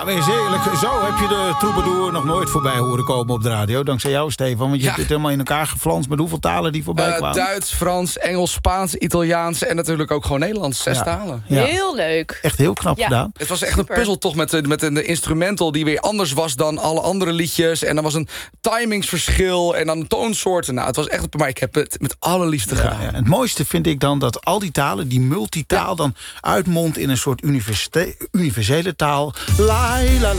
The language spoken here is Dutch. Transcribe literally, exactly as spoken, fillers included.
wees eerlijk. Zo heb je de troubadour nog nooit voorbij horen komen op de radio. Dankzij jou, Stefan. Want je Ja. hebt het helemaal in elkaar geflanst met hoeveel talen die voorbij Uh, kwamen. Duits, Frans, Engels, Spaans, Italiaans en natuurlijk ook gewoon Nederlands. Zes Ja. talen. Ja. Heel leuk. Echt heel knap Ja. gedaan. Het was echt Super. een puzzel toch met, de- met een instrumental die weer anders was dan alle andere liedjes. En dan was een timingsverschil en dan toonsoorten. Nou, het was echt... Maar ik heb het met alle liefde Ja, gedaan. ja. Het mooiste vind ik dan dat al die talen, die multitaal, dan uitmondt in een soort universite- universele taal. La, la,